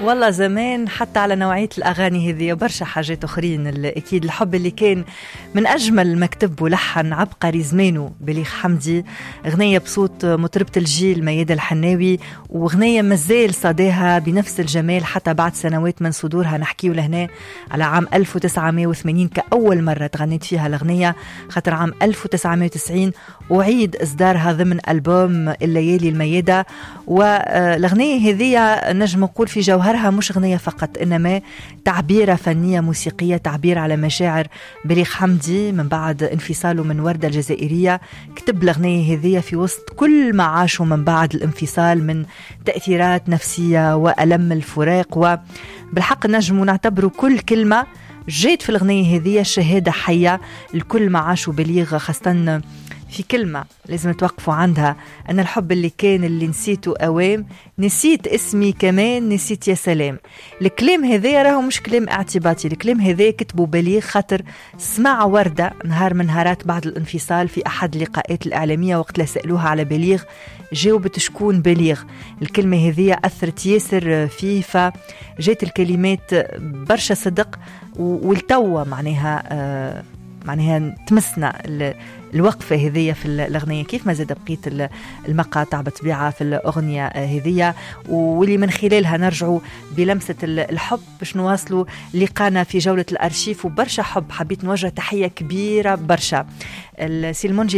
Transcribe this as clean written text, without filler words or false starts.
والله زمان حتى على نوعية الأغاني هذه برشا حاجات أخرين. أكيد الحب اللي كان من أجمل مكتب ولحن عبقري زمانه بليغ حمدي، أغنية بصوت مطربة الجيل ميادة الحناوي، وأغنية مازال صداها بنفس الجمال حتى بعد سنوات من صدورها. نحكيه لهنا على عام 1980 كأول مرة تغنيت فيها الأغنية، خاطر عام 1990 أعيد إصدارها ضمن ألبوم الليالي الميادة. والأغنية هذه نجم نقول في جوهرها مش أغنية فقط، إنما تعبيرة فنية موسيقية، تعبير على مشاعر بليغ حمدي من بعد انفصاله من وردة الجزائرية. كتب الأغنية هذه في وسط كل ما عاشه من بعد الانفصال من تأثيرات نفسية وألم الفراق، وبالحق نجم نعتبره كل كلمة جيت في الأغنية هذه شهادة حية لكل ما عاشوا بليغ. خاصة في كلمة لازم توقفوا عندها: أنا الحب اللي كان اللي نسيته أوام، نسيت اسمي كمان، نسيت يا سلام. الكلام هذا راهو مش كلام اعتباطي، الكلام هذا كتبوا بليغ خاطر سمع وردة نهار من نهارات بعد الانفصال في أحد اللقاءات الإعلامية، وقت لا سألوها على بليغ جاوبت شكون بليغ. الكلمة هذه أثرت ياسر فيه، فجات الكلمات برشا صدق والتوى معناها تمسنا الوقفة هذية في الأغنية، كيف ما زاد بقيت المقاطع بطبيعة في الأغنية هذية، واللي من خلالها نرجعوا بلمسة الحب باش نواصلوا لقانا في جولة الأرشيف. وبرشا حب حبيت نوجه تحية كبيرة برشا السي المنجي